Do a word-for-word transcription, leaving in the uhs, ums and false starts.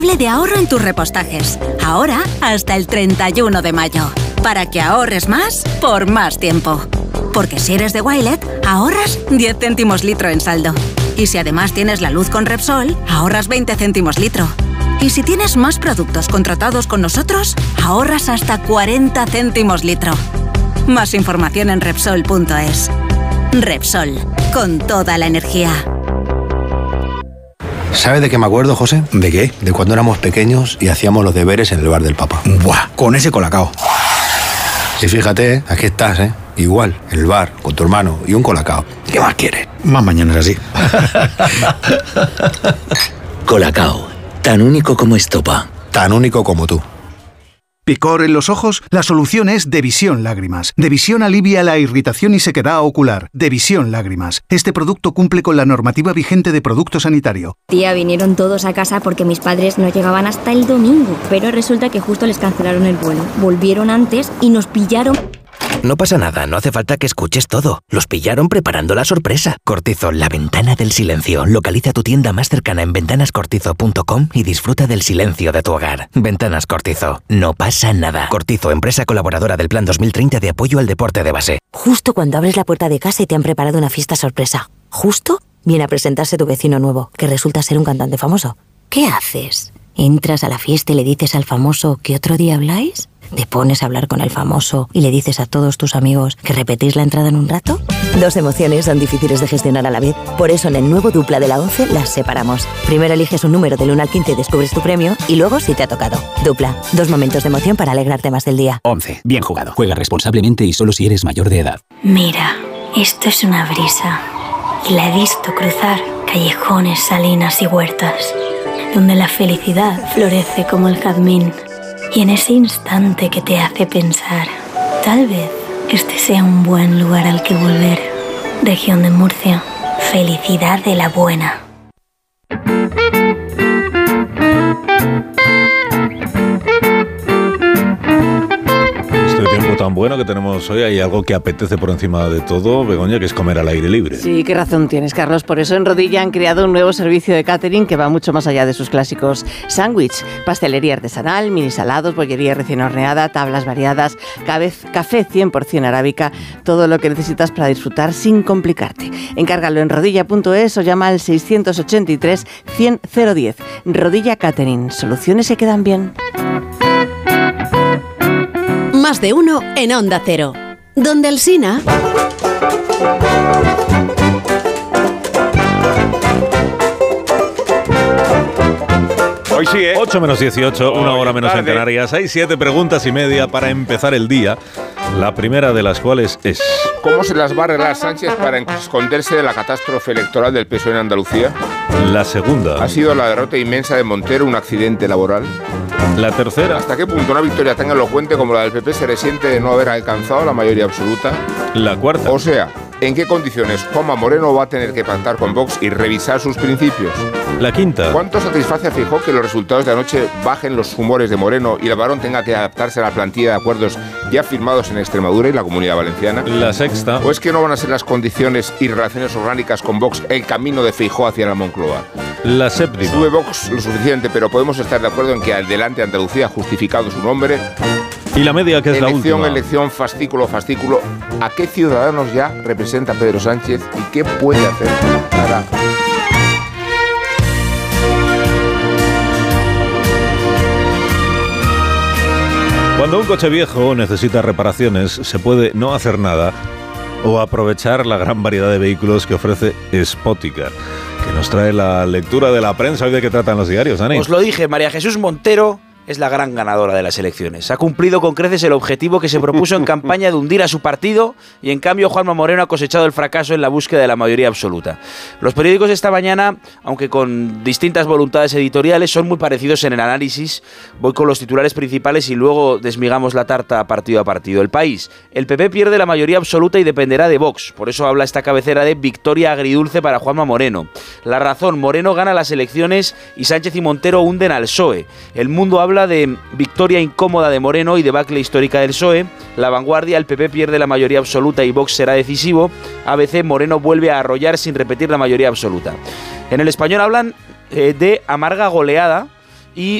de ahorro en tus repostajes. Ahora hasta el treinta y uno de mayo. Para que ahorres más por más tiempo. Porque si eres de Wilet, ahorras diez céntimos litro en saldo. Y si además tienes la luz con Repsol, ahorras veinte céntimos litro. Y si tienes más productos contratados con nosotros, ahorras hasta cuarenta céntimos litro. Más información en Repsol punto es. Repsol, con toda la energía. ¿Sabes de qué me acuerdo, José? ¿De qué? De cuando éramos pequeños y hacíamos los deberes en el bar del Papa. ¡Buah! Con ese colacao. Y fíjate, ¿eh? Aquí estás, ¿eh? Igual, el bar, con tu hermano y un colacao. ¿Qué más quieres? Más mañanas así. Colacao, tan único como Estopa. Tan único como tú. ¿Picor en los ojos? La solución es Devisión Lágrimas. Devisión alivia la irritación y sequedad ocular. Devisión Lágrimas. Este producto cumple con la normativa vigente de producto sanitario. Tía, vinieron todos a casa porque mis padres no llegaban hasta el domingo. Pero resulta que justo les cancelaron el vuelo. Volvieron antes y nos pillaron... No pasa nada, no hace falta que escuches todo. Los pillaron preparando la sorpresa. Cortizo, la ventana del silencio. Localiza tu tienda más cercana en ventanas cortizo punto com y disfruta del silencio de tu hogar. Ventanas Cortizo. No pasa nada. Cortizo, empresa colaboradora del Plan dos mil treinta de apoyo al deporte de base. Justo cuando abres la puerta de casa y te han preparado una fiesta sorpresa. Justo viene a presentarse tu vecino nuevo, que resulta ser un cantante famoso. ¿Qué haces? ¿Entras a la fiesta y le dices al famoso que otro día habláis? ¿Te pones a hablar con el famoso y le dices a todos tus amigos que repetís la entrada en un rato? Dos emociones son difíciles de gestionar a la vez. Por eso en el nuevo Dupla de la once las separamos. Primero eliges un número del uno al quince y descubres tu premio y luego si te ha tocado. Dupla, dos momentos de emoción para alegrarte más del día. once. Bien jugado. Juega responsablemente y solo si eres mayor de edad. Mira, esto es una brisa. Y la he visto cruzar callejones, salinas y huertas, donde la felicidad florece como el jazmín. Y en ese instante que te hace pensar, tal vez este sea un buen lugar al que volver. Región de Murcia, felicidad de la buena. Este tiempo tan bueno que tenemos hoy, hay algo que apetece por encima de todo, Begoña, que es comer al aire libre. Sí, qué razón tienes, Carlos. Por eso en Rodilla han creado un nuevo servicio de catering que va mucho más allá de sus clásicos sándwich, pastelería artesanal, mini salados, bollería recién horneada, tablas variadas, café cien por ciento arábica, todo lo que necesitas para disfrutar sin complicarte. Encárgalo en rodilla punto es o llama al seiscientos ochenta y tres cien cero diez. Rodilla Catering, soluciones que quedan bien. Más de uno en Onda Cero. Donde Alsina. Hoy sí, ¿eh? ocho menos dieciocho, una hora menos en Canarias. Hay siete preguntas y media para empezar el día. La primera de las cuales es... ¿Cómo se las va a arreglar Sánchez para esconderse de la catástrofe electoral del P S O E en Andalucía? La segunda. ¿Ha sido la derrota inmensa de Montero un accidente laboral? La tercera. ¿Hasta qué punto una victoria tan elocuente como la del P P se resiente de no haber alcanzado la mayoría absoluta? La cuarta. O sea, ¿en qué condiciones Juanma Moreno va a tener que pactar con Vox y revisar sus principios? La quinta. ¿Cuánto satisface a Feijóo que los resultados de anoche bajen los humores de Moreno y el Barón tenga que adaptarse a la plantilla de acuerdos ya firmados en Extremadura y la Comunidad Valenciana? La sexta. ¿O es que no van a ser las condiciones y relaciones orgánicas con Vox el camino de Feijóo hacia la Moncloa? La séptima. Sube Vox lo suficiente, pero podemos estar de acuerdo en que adelante Andalucía ha justificado su nombre. Y la media, que es elección, la última. Elección, elección, fascículo, fascículo. ¿A qué ciudadanos ya representa Pedro Sánchez y qué puede hacer para... Cuando un coche viejo necesita reparaciones, se puede no hacer nada o aprovechar la gran variedad de vehículos que ofrece Spoticar, que nos trae la lectura de la prensa hoy de qué tratan los diarios, Dani. Os lo dije, María Jesús Montero es la gran ganadora de las elecciones. Ha cumplido con creces el objetivo que se propuso en campaña de hundir a su partido y en cambio Juanma Moreno ha cosechado el fracaso en la búsqueda de la mayoría absoluta. Los periódicos esta mañana, aunque con distintas voluntades editoriales, son muy parecidos en el análisis. Voy con los titulares principales y luego desmigamos la tarta partido a partido. El País. El P P pierde la mayoría absoluta y dependerá de Vox. Por eso habla esta cabecera de victoria agridulce para Juanma Moreno. La Razón. Moreno gana las elecciones y Sánchez y Montero hunden al P S O E. El Mundo habla de victoria incómoda de Moreno y debacle histórica del P S O E. La Vanguardia. El P P pierde la mayoría absoluta y Vox será decisivo. A B C. Moreno vuelve a arrollar sin repetir la mayoría absoluta. En El Español hablan eh, de amarga goleada y